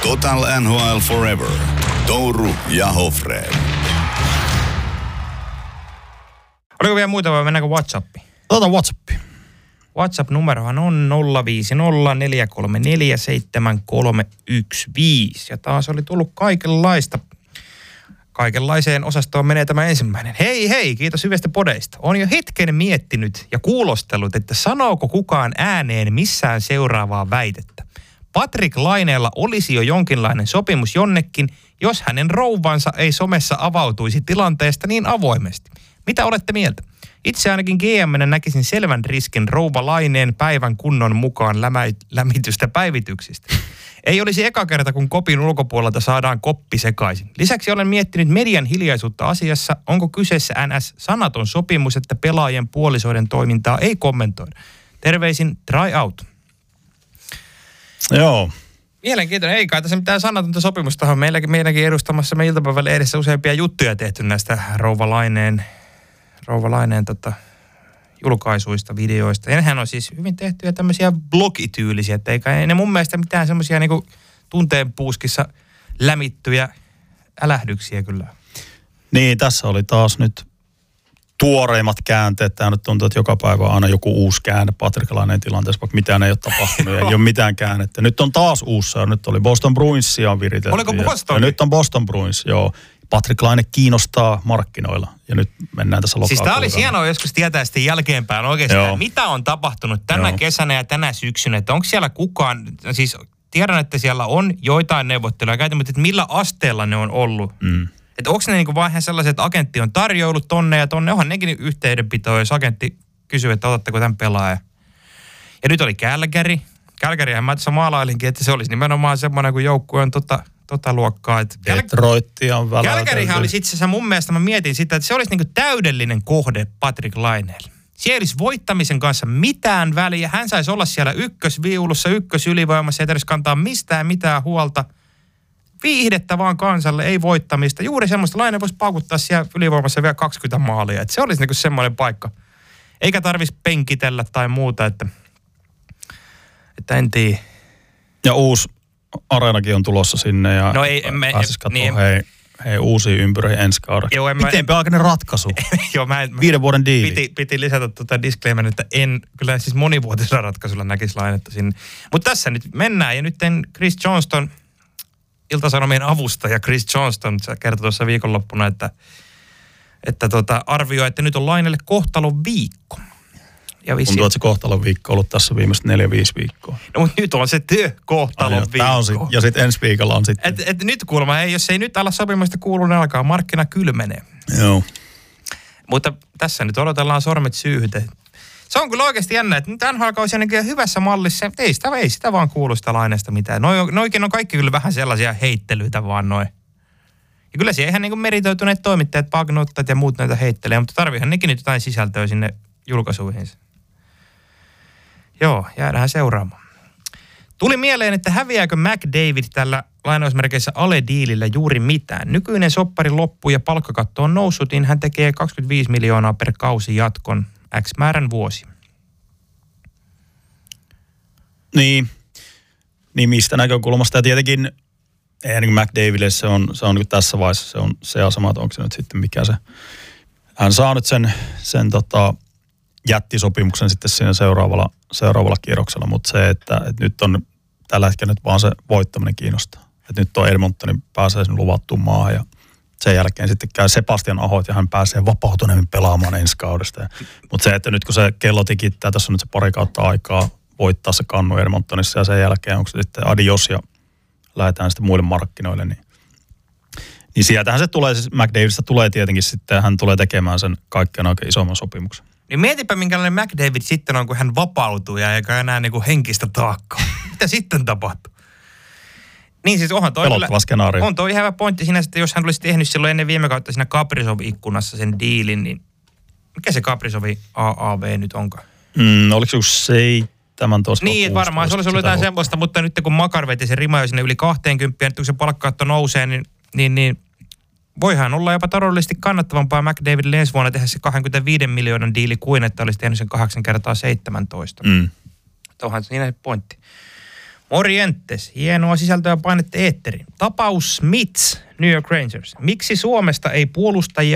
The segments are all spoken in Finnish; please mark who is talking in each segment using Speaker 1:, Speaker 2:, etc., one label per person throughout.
Speaker 1: Total NHL Forever. Touru ja Hofred.
Speaker 2: Oliko vielä muuta vai mennäänkö WhatsAppiin?
Speaker 3: Otetaan WhatsAppiin.
Speaker 2: WhatsApp-numerohan on 050 ja taas oli tullut kaikenlaista. Kaikenlaiseen osastoon menee tämä ensimmäinen. Hei, kiitos hyvistä podeista. Olen jo hetken miettinyt ja kuulostellut, että sanooko kukaan ääneen missään seuraavaa väitettä. Patrick Laineella olisi jo jonkinlainen sopimus jonnekin, jos hänen rouvansa ei somessa avautuisi tilanteesta niin avoimesti. Mitä olette mieltä? Itse ainakin GM:nä näkisin selvän riskin rouva Laineen päivän kunnon mukaan lämmitystä päivityksistä. Ei olisi eka kerta, kun kopin ulkopuolelta saadaan koppi sekaisin. Lisäksi olen miettinyt median hiljaisuutta asiassa. Onko kyseessä NS sanaton sopimus, että pelaajien puolisoiden toimintaa ei kommentoida? Terveisin try out.
Speaker 3: Joo.
Speaker 2: Mielenkiintoinen. Ei kai tässä mitään sanatonta sopimusta on. Meilläkin edustamassa me iltapäivällä edessä useampia juttuja tehty näistä rouva Laineen julkaisuista, videoista. Ja nehän on siis hyvin tehtyjä tämmöisiä blogityylisiä, että ei ne mun mielestä mitään semmoisia niinku tunteenpuuskissa lämittyjä älähdyksiä kyllä.
Speaker 3: Niin, tässä oli taas nyt tuoreimmat käänteet. Tämä nyt tuntuu, että joka päivä on aina joku uusi käänne Patrick Laineen tilanteessa, vaikka mitään ei ole tapahtunut. Ei ole mitään käännettä. Nyt on taas uusi. Nyt oli Boston Bruinsia on viritelty.
Speaker 2: Oliko Boston?
Speaker 3: Ja nyt on Boston Bruins, joo. Patrick Laine kiinnostaa markkinoilla ja nyt mennään tässä lokakuussa.
Speaker 2: Siis tämä olisi hienoa joskus tietää sitten jälkeenpäin oikeastaan, mitä on tapahtunut tänä kesänä ja tänä syksynä. Että onko siellä kukaan, siis tiedän, että siellä on joitain neuvotteluja käyty, mutta että millä asteella ne on ollut. Että onko ne niinku vaan sellaiset, että agentti on tarjoillut tonne ja tonne, onhan nekin yhteydenpitoa, jos agentti kysyy, että otatteko tämän pelaajan. Ja nyt oli Calgary. Calgaryhän mä tässä maalailinkin, että se olisi nimenomaan semmoinen, kun joukkue on tota luokkaa.
Speaker 3: Detroitia on väläytelty.
Speaker 2: Calgaryhän olisi itse asiassa mun mielestä, mä mietin sitä, että se olisi niinku täydellinen kohde Patrick Laineelle. Siellä ei olisi voittamisen kanssa mitään väliä. Hän saisi olla siellä ykkösviulussa, ykkösylivoimassa, ei tarvitsisi kantaa mistään mitään huolta. Viihdettä vaan kansalle, ei voittamista. Juuri semmoista Laine voisi paukuttaa siellä ylivoimassa vielä 20 maalia. Että se olisi niinku semmoinen paikka. Eikä tarvitsisi penkitellä tai muuta, että en tiedä.
Speaker 3: Ja uusi areenakin on tulossa sinne ja pääsis katsomaan uusia ympyröjä ensi kaudeksi. Miten aikainen ratkaisu? 5 vuoden diili.
Speaker 2: Piti lisätä disclaimer, että en kyllä siis monivuotisella ratkaisulla näkisi Lainetta sinne. Mutta tässä nyt mennään ja nyt Chris Johnston, Ilta-Sanomien avustaja Chris Johnston, se kertoi tuossa viikonloppuna, että arvioi, että nyt on Lainelle kohtalon viikko.
Speaker 3: Tuntuu, että se kohtalon viikko on ollut tässä viimeiset 4-5 viikkoa.
Speaker 2: No mutta nyt on se kohtalon viikko.
Speaker 3: Ja sitten ensi viikolla on sitten.
Speaker 2: Et nyt kuulemma, jos ei nyt ala sopimusta kuulu, niin alkaa markkina kylmenee.
Speaker 3: Joo.
Speaker 2: Mutta tässä nyt odotellaan sormet syyhyte. Se on kyllä oikeasti jännä, että nyt NHL-kausi ainakin hyvässä mallissa. Ei sitä vaan kuulu sitä Laineesta mitään. Noikin on kaikki kyllä vähän sellaisia heittelyitä vaan noin. Ja kyllä siellä ihan niin kuin meritoituneet toimittajat, pagnottajat ja muut näitä heittelee, mutta tarviihan nekin nyt jotain sisältöä sinne julkaisuihinsa. Joo, jäädään seuraamaan. Tuli mieleen, että häviääkö McDavid tällä lainausmerkeissä ale-diilillä juuri mitään. Nykyinen soppari loppuu ja palkkakatto on noussut, niin hän tekee 25 miljoonaa per kausi jatkon X määrän vuosi.
Speaker 3: Niin mistä näkökulmasta. Ja tietenkin ei niin McDavidille se on tässä vaiheessa se on se asema, että onko se nyt sitten mikä se. Hän saa nyt sen jättisopimuksen sitten siinä seuraavalla kierroksella, mutta se, että nyt on tällä hetkellä nyt vaan se voittaminen kiinnostaa. Että nyt on Edmontonin pääsee sinne luvattuun maahan ja sen jälkeen sitten käy Sebastian Aho ja hän pääsee vapautuneemmin pelaamaan ensi kaudesta. Mutta se, että nyt kun se kello tikittää, tässä on nyt se pari kautta aikaa voittaa se kannu Edmontonissa ja sen jälkeen onko se sitten adios ja lähdetään sitten muille markkinoille, niin sieltähän se tulee, siis McDavidista tulee tietenkin sitten, hän tulee tekemään sen kaikkein oikein isomman sopimuksen.
Speaker 2: Niin mietipä, minkälainen McDavid sitten on, kun hän vapautuu ja eikä enää niin kuin henkistä taakkaa. Mitä sitten tapahtuu? Niin siis onhan toi
Speaker 3: pelottava skenaario.
Speaker 2: On toi ihan hyvä pointti siinä, että jos hän olisi tehnyt silloin ennen viime kautta siinä Kaprizov-ikkunassa sen diilin, niin mikä se Kaprizovin AAV nyt onkaan?
Speaker 3: Oliko se 17?
Speaker 2: Niin, varmaan se olisi ollut jotain semmoista, mutta nyt kun Makar veti sen rima jo sinne yli 20, nyt kun se palkkakatto nousee, niin voihan olla jopa taloudellisesti kannattavampaa McDavidille ensi vuonna tehdä se 25 miljoonan diili kuin, että olisi tehnyt sen 8 kertaa 17. Onhan siinä pointti. Morjentes, hienoa sisältöä painette eetteriin. Tapaus Smiths, New York Rangers. Miksi Suomesta ei puolustajia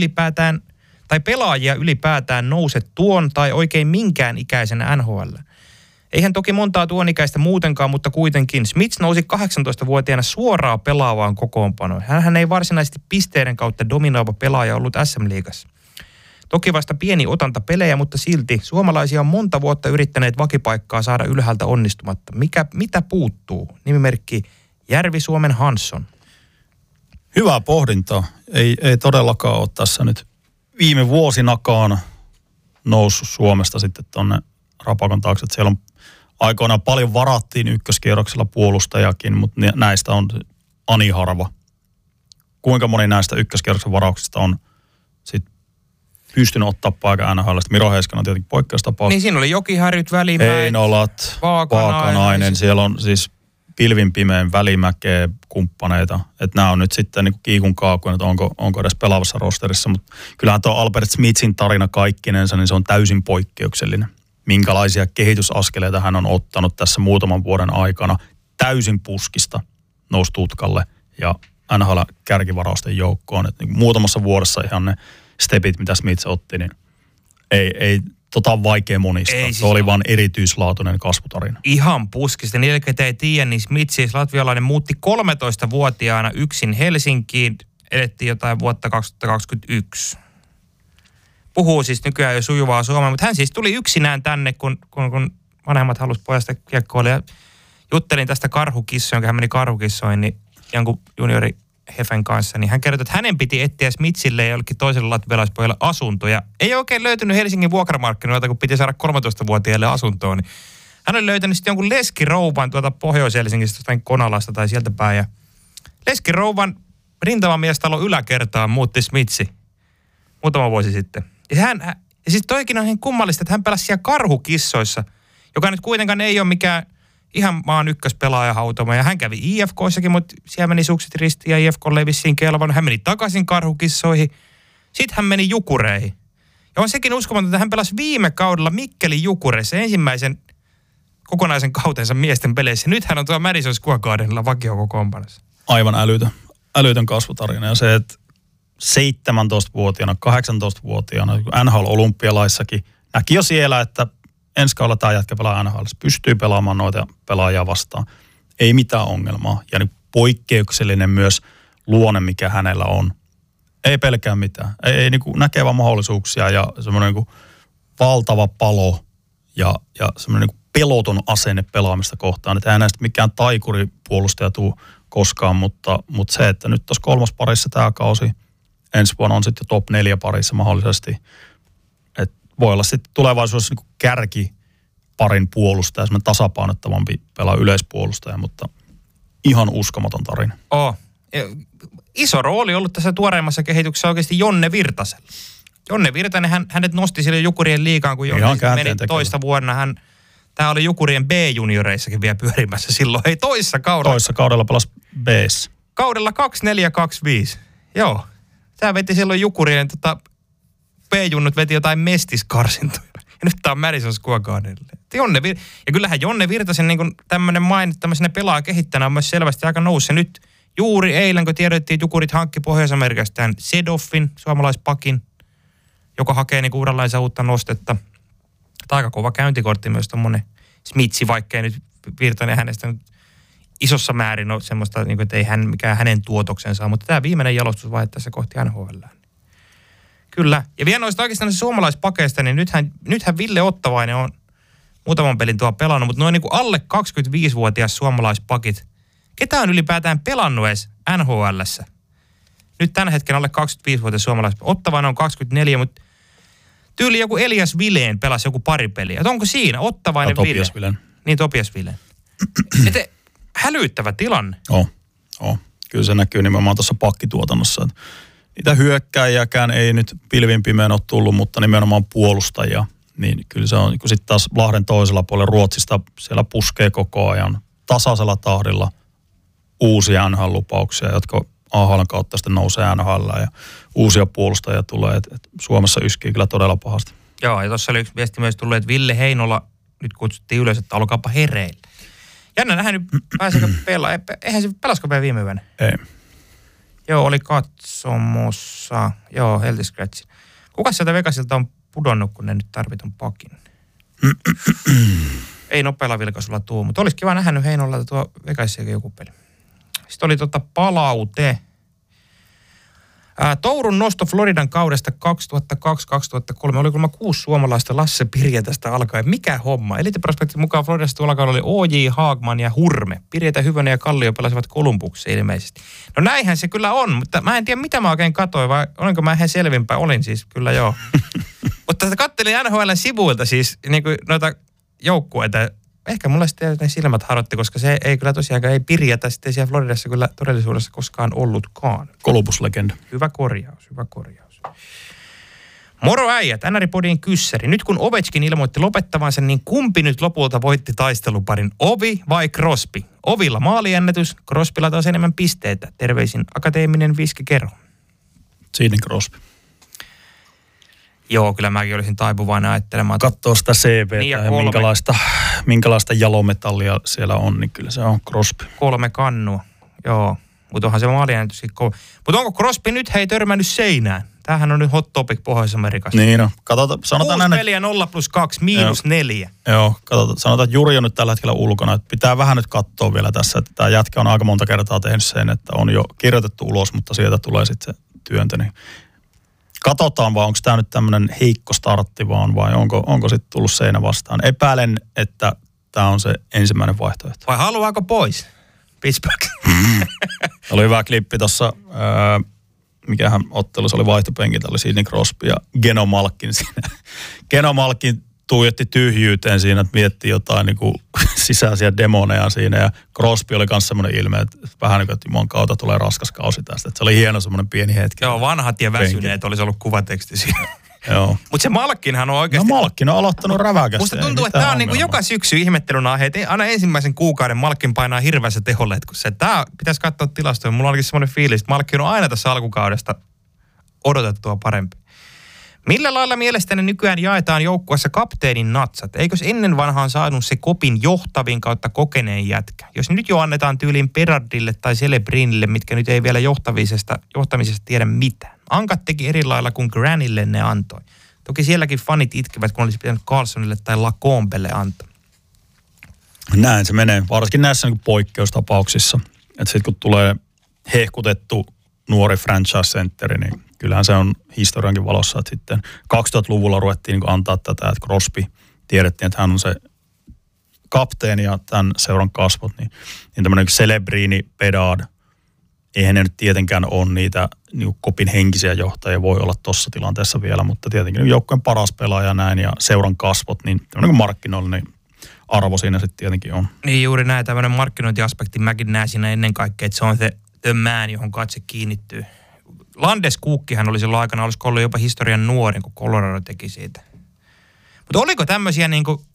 Speaker 2: tai pelaajia ylipäätään nouse tuon tai oikein minkään ikäisenä NHL? Eihän toki montaa tuon ikäistä muutenkaan, mutta kuitenkin. Smiths nousi 18-vuotiaana suoraan pelaavaan kokoonpanoon. Hänhän ei varsinaisesti pisteiden kautta dominoiva pelaaja ollut SM-liigassa. Toki vasta pieni otanta pelejä, mutta silti suomalaisia on monta vuotta yrittäneet vakipaikkaa saada ylhäältä onnistumatta. Mitä puuttuu? Nimimerkki Järvi-Suomen Hansson.
Speaker 3: Hyvää pohdintaa. Ei todellakaan ole tässä nyt viime vuosinakaan noussut Suomesta sitten tuonne rapakon taakse. Siellä on aikoinaan paljon varattiin ykköskierroksella puolustajakin, mutta näistä on ani harva. Kuinka moni näistä ykköskierroksen varauksista on sitten pystynyt ottaa paikan NHL:stä? Miro Heiskanen on tietenkin poikkeustapaus.
Speaker 2: Niin siinä oli Jokiharjut, Välimäet,
Speaker 3: Heinolat, Vaakanainen. Siellä on siis pilvin pimeän Välimäkeä kumppaneita. Että nämä on nyt sitten niin kuin kiikun kaakun, että onko edes pelaavassa rosterissa. Mutta kyllähän tuo Albert Smithsin tarina kaikkinensa, niin se on täysin poikkeuksellinen. Minkälaisia kehitysaskeleita hän on ottanut tässä muutaman vuoden aikana. Täysin puskista nousi tutkalle ja NHL-kärkivarausten joukkoon. Että niin muutamassa vuodessa ihan ne stepit, mitä Smith otti, niin ei on vaikea monistaa. Ei, se oli vaan erityislaatuinen kasvutarina.
Speaker 2: Ihan puskista. Niille, ketä ei tiedä, niin Smith, siis latvialainen, muutti 13-vuotiaana yksin Helsinkiin. Elettiin jotain vuotta 2021. Puhuu siis nykyään jo sujuvaa suomea, mutta hän siis tuli yksinään tänne, kun vanhemmat halusivat pojasta kiekkoilla. Ja juttelin tästä karhukissoon, kun hän meni karhukissoin, niin jonkun juniori Hefen kanssa, niin hän kertoi, että hänen piti etsiä Smithsille ja jollekin toiselle latvialaispojalle asuntoja. Ei oikein löytynyt Helsingin vuokramarkkinoilta, kun piti saada 13-vuotiaille asuntoon. Niin hän oli löytänyt sitten jonkun leskirouvan tuolta Pohjois-Helsingistä, jostain Konalasta tai sieltä päin. Ja leskirouvan rintamamiestalon yläkertaan muutti Smithsi muutama vuosi sitten. Ja siis toikin on ihan kummallista, että hän pelasi siellä karhukissoissa, joka nyt kuitenkaan ei ole mikään ihan maan ykköspelaaja hautoma. Ja hän kävi IFK:ssakin, mutta siellä meni sukset ristiin ja IFK oli vissiin kelvannut. Hän meni takaisin karhukissoihin. Sitten hän meni Jukureihin. Ja on sekin uskomaton, että hän pelasi viime kaudella Mikkelin Jukureissa ensimmäisen kokonaisen kautensa miesten peleissä. Nyt hän on tuolla Madison Square Gardenilla vakiokokoonpanossa.
Speaker 3: Aivan älytön kasvutarina. Ja se, että 17-vuotiaana, 18-vuotiaana, NHL-olympialaissakin näki jo siellä, että ensi kaudella tämä jätkä pelaa NHL. Pystyy pelaamaan noita pelaajia vastaan. Ei mitään ongelmaa. Ja niin poikkeuksellinen myös luonne, mikä hänellä on. Ei pelkää mitään. Ei niin kuin näkee vaan mahdollisuuksia ja semmoinen niin kuin valtava palo ja semmoinen niin kuin peloton asenne pelaamista kohtaan. Että ei näistä mikään taikuripuolustaja tule koskaan, mutta se, että nyt tuossa 3. parissa tämä kausi, ensi vuonna on sitten jo top 4 parissa mahdollisesti. Että voi olla sitten tulevaisuudessa niin kärkiparin puolustaja, semmoinen tasapainottavampi pelaa yleispuolustaja, mutta ihan uskomaton tarina.
Speaker 2: Iso rooli ollut tässä tuoreimmassa kehityksessä oikeasti Jonne Virtasella. Jonne Virtanen, hänet nosti sille Jukurien liigaan, kun Jonne meni toista vuonna. Tämä oli Jukurien B-junioreissakin vielä pyörimässä silloin. Ei toissa kaudella.
Speaker 3: Toissa kaudella pelasi B:ssä.
Speaker 2: Kaudella 24-25. Joo. Tämä veti silloin Jukurien, B-junnut veti jotain mestiskarsintoja. Ja nyt tämä on Madison Square Gardenille. Ja kyllähän Jonne Virtasen niin tämmöinen maine tämmöisenä pelaa kehittäjänä on myös selvästi aika noussut. Nyt juuri eilen, kun tiedettiin, että Jukurit hankki Pohjois-Amerikasta tämän Sedoffin, suomalaispakin, joka hakee niin uudenlaisia uutta nostetta. Tämä aika kova käyntikortti myös tommonen Smitsi, vaikka ei nyt Virtanen hänestä nyt isossa määrin ole semmoista, niin kuin, että ei mikään hänen tuotoksensa, mutta tämä viimeinen jalostusvaihe tässä kohti NHL. Kyllä. Ja vielä noista oikeastaan suomalaispakeista, niin nythän Ville Ottavainen on muutaman pelin tuolla pelannut, mutta noin niin kuin alle 25-vuotias suomalaispakit, ketä on ylipäätään pelannut edes NHL:ssä? Nyt tämän hetken alle 25-vuotias suomalaispakit. Ottavainen on 24, mutta tyyli joku Elias Vileen pelasi joku pari peliä. Et onko siinä Ottavainen Ville?
Speaker 3: Topias Vileen.
Speaker 2: Niin, Topias Vileen. Hälyttävä tilanne.
Speaker 3: Kyllä se näkyy nimenomaan tuossa pakkituotannossa. Niitä hyökkääjiäkään ei nyt pilvin pimeän ole tullut, mutta nimenomaan puolustajia. Niin kyllä se on, kun sitten taas Lahden toisella puolella Ruotsista siellä puskee koko ajan tasaisella tahdilla uusia NHL-lupauksia, jotka AHL:n kautta sitten nousee NHL ja uusia puolustajia tulee. Et Suomessa yskii kyllä todella pahasti.
Speaker 2: Joo, ja tuossa oli yksi viesti myös tullut, että Ville Heinola nyt kutsuttiin ylös, että olkaapa hereillä. Jännä nähdä nyt, pääseekö pelaa. Eihän se pelasko vielä viime yönä?
Speaker 3: Ei.
Speaker 2: Joo, oli katsomossa. Joo, Healthy Scratch. Kuka sieltä Vegasilta on pudonnut, kun ne nyt tarvitun pakin? Ei nopealla vilkaisulla tuu, mutta olisi kiva nähdä nyt Heinolta tuo Vegasissakin joku peli. Sitten oli palaute. Tourun nosto Floridan kaudesta 2002-2003 oli kuulemma 6 suomalaista Lasse Pirjetästä alkaen. Mikä homma? Elite-prospektin mukaan Floridasta tuolla kaudella oli OJ, Haagman ja Hurme. Pirjetä, Hyvönen ja Kallio pelasivat Kolumbukseen ilmeisesti. No näinhän se kyllä on, mutta mä en tiedä mitä mä oikein katsoin, vai olinko mä ihan selvinpäin? Olin siis, kyllä joo. Mutta kattelin NHL:n sivuilta siis niin kuin noita joukkueita. Ehkä mulla sitten ne silmät harotti, koska se ei kyllä tosiaankaan, ei Pirjetä sitten siellä Floridassa kyllä todellisuudessa koskaan ollutkaan.
Speaker 3: Columbus-legenda.
Speaker 2: Hyvä korjaus, hyvä korjaus. Moro äijät, NR-podin kyssäri. Nyt kun Ovechkin ilmoitti lopettavansa, niin kumpi nyt lopulta voitti taisteluparin? Ovi vai Crosby? Ovilla maaliennätys, Crosbylla taas enemmän pisteitä. Terveisin akateeminen viskikero.
Speaker 3: Sidney Crosby.
Speaker 2: Joo, kyllä mäkin olisin taipuvainen ajattelemaan.
Speaker 3: Katsoo sitä CV:tä
Speaker 2: niin
Speaker 3: ja minkälaista jalometallia siellä on, niin kyllä se on Crosby.
Speaker 2: 3 kannua, joo. Mutta onhan se maaliennätyskin kova. Mutta onko Crosby nyt törmännyt seinään? Tämähän on nyt hot topic Pohjois-Amerikassa.
Speaker 3: Niin no, katsotaan, sanotaan
Speaker 2: 6 peliä 0+2, -4.
Speaker 3: Joo, katsotaan, sanotaan, että Juri on nyt tällä hetkellä ulkona. Että pitää vähän nyt katsoa vielä tässä, että tämä jätkä on aika monta kertaa tehnyt sen, että on jo kirjoitettu ulos, mutta sieltä tulee sitten se työntö. Niin katsotaan vaan, onko tämä nyt tämmöinen heikko startti vaan vai onko sitten tullut seinä vastaan. Epäilen, että tämä on se ensimmäinen vaihtoehto.
Speaker 2: Vai haluaako pois? Pittsburgh.
Speaker 3: Oli hyvä klippi tuossa, mikähän ottelussa oli vaihtopenkiltä, oli Sidney Crosby ja Geno Malkin siinä. Geno Malkin tuijotti tyhjyyteen siinä, että mietti jotain niin kuin sisäisiä demoneja siinä ja Crosby oli myös semmoinen ilme, että vähän niin kuin, että Jumalan kautta tulee raskas kausi tästä. Että se oli hieno semmoinen pieni hetki.
Speaker 2: Joo, vanhat ja väsyneet olisi ollut kuvateksti siinä.
Speaker 3: Joo.
Speaker 2: Mutta se Malkkinhan on oikeasti...
Speaker 3: No Malkin on aloittanut räväkästi.
Speaker 2: Musta tuntuu, että tämä on niinku joka syksy ihmettelyn aihe. Aina ensimmäisen kuukauden Malkin painaa hirveässä teholle. Tämä pitäisi katsoa tilastoja. Mulla onkin semmoinen fiilis, että Malkin on aina tässä alkukaudesta odotettua parempi. Millä lailla mielestäni nykyään jaetaan joukkueessa kapteenin natsat? Eikös ennen vanhaan saanut se kopin johtavin kautta kokeneen jätkä? Jos nyt jo annetaan tyyliin Berardille tai Celebrinille, mitkä nyt ei vielä johtamisesta tiedä mitään. Ankat teki eri lailla kuin Granille ne antoi. Toki sielläkin fanit itkevät, kun olisi pitänyt Carlsonille tai Lacombelle antaa.
Speaker 3: Näin se menee, varsinkin näissä niin poikkeustapauksissa. Että sitten kun tulee hehkutettu nuori franchise-centeri, niin kyllähän se on historiankin valossa, että sitten 2000-luvulla ruvettiin niin antaa tätä, että Crosby tiedettiin, että hän on se kapteeni ja tämän seuran kasvot, niin tämmöinen Celebrini, Bedard, eihän ne nyt tietenkään ole niitä niin kopin henkisiä johtajia, voi olla tuossa tilanteessa vielä, mutta tietenkin joukkueen paras pelaaja näin ja seuran kasvot, niin tämmöinen markkinoillinen arvo siinä sitten tietenkin on.
Speaker 2: Niin juuri näin, tämmöinen markkinointiaspekti mäkin näen siinä ennen kaikkea, että se on se the man, johon katse kiinnittyy. Landeskukkihan oli silloin aikana, olisiko ollut jopa historian nuorin, kun Colorado teki siitä. Mutta oliko tämmöisiä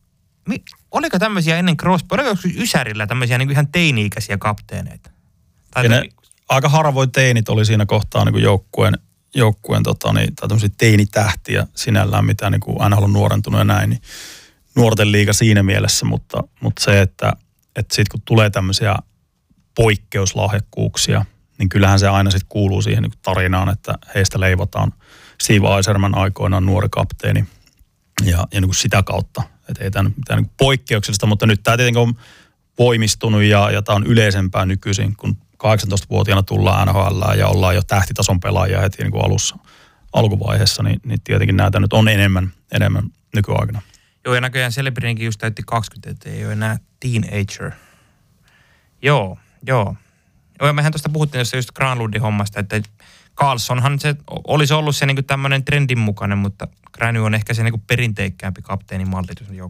Speaker 2: ennen Crosby, oliko Ysärillä tämmöisiä niin ihan teini-ikäisiä kapteeneita?
Speaker 3: Aika harvoin teinit oli siinä kohtaa niin joukkueen tai tämmöisiä teinitähtiä sinällään, mitä niin kuin NHL on nuorentunut ja näin, niin nuorten liiga siinä mielessä, mutta se, että sitten kun tulee tämmöisiä poikkeuslahjakkuuksia, niin kyllähän se aina sitten kuuluu siihen niin tarinaan, että heistä leivotaan Steve Yzerman aikoinaan nuori kapteeni ja niin kuin sitä kautta, että ei tämä nyt mitään niin poikkeuksellista, mutta nyt tämä tietenkin on voimistunut ja tämä on yleisempää nykyisin, kun 18-vuotiaana tullaan NHL ja ollaan jo tähtitason pelaajia heti niin kuin alkuvaiheessa, niin tietenkin näitä nyt on enemmän nykyaikana.
Speaker 2: Joo, ja näköjään Celebrinkin just täytti 20, että ei ole enää teenager. Joo, mehän tuosta puhuttiin just Granlundin hommasta, että Carlsonhan se olisi ollut se niinku tämmöinen trendin mukainen, mutta Granu on ehkä se niinku perinteikkäämpi kapteenin mallitus